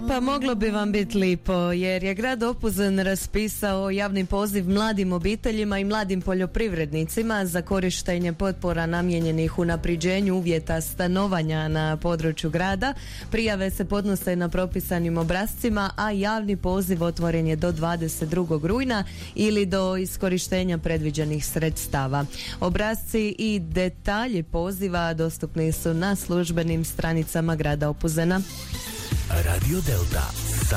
Pa moglo bi vam biti lipo, jer je grad Opuzen raspisao javni poziv mladim obiteljima i mladim poljoprivrednicima za korištenje potpora namijenjenih unapriđenju uvjeta stanovanja na području grada. Prijave se podnose na propisanim obrascima, a javni poziv otvoren je do 22. rujna ili do iskorištenja predviđenih sredstava. Obrasci i detalji poziva dostupni su na službenim stranicama grada Opuzena. Radio Delta.